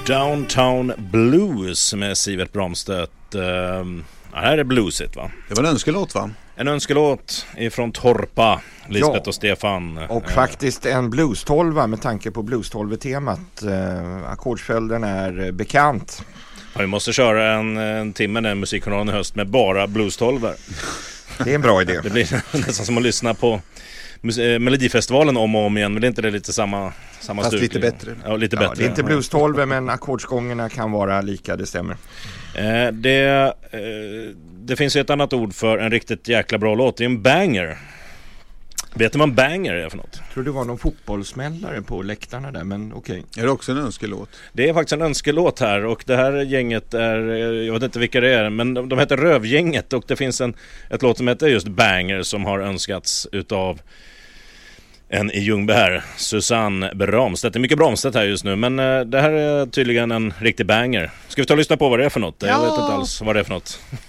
Downtown Blues med Sivert Bromstedt. Här är bluesigt, va? Det var en önskelåt, va? En önskelåt ifrån Torpa, Lisbeth och Stefan. Och faktiskt en blues-tolva med tanke på blues-tolvetemat. Ackordsföljden är bekant. Ja, vi måste köra en timme den musikkanalen i höst med bara blues-tolver. Det är en bra idé. Det blir nästan som att lyssna på Melodifestivalen om och om igen. Men det är inte det lite samma fast stuk? Lite bättre. Ja, lite bättre. Det är inte blues-tolver, men ackordsgångerna kan vara lika, det stämmer. Det finns ju ett annat ord för en riktigt jäkla bra låt. Det är en banger. Vet du vad en banger är för något? Jag tror det var någon fotbollsmällare på läktarna där, men okej. Är det också en önskelåt? Det är faktiskt en önskelåt här, och det här gänget är, jag vet inte vilka det är, men de heter Rövgänget, och det finns ett låt som heter just Banger som har önskats utav en i Ljungberg här, Susanne Bromstedt. Det är mycket Bromstedt här just nu, men det här är tydligen en riktig banger. Ska vi ta och lyssna på vad det är för något? Jag vet inte alls vad det är för något.